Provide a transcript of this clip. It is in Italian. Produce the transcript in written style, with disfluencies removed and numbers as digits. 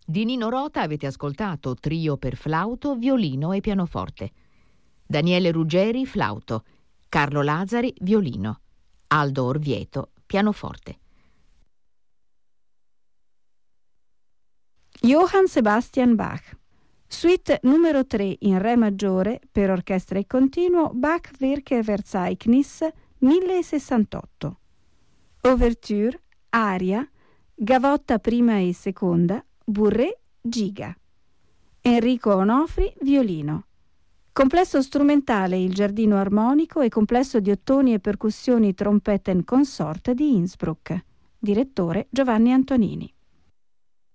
Di Nino Rota avete ascoltato Trio per flauto, violino e pianoforte. Daniele Ruggeri, flauto. Carlo Lazzari, violino. Aldo Orvieto, pianoforte. Johann Sebastian Bach. Suite numero 3 in Re maggiore per orchestra e continuo, Bach Werke Verzeichnis 1068. Ouverture, aria, gavotta prima e seconda, Bourré, giga. Enrico Onofri, violino. Complesso strumentale Il giardino armonico e complesso di ottoni e percussioni Trompeten Consort di Innsbruck. Direttore Giovanni Antonini.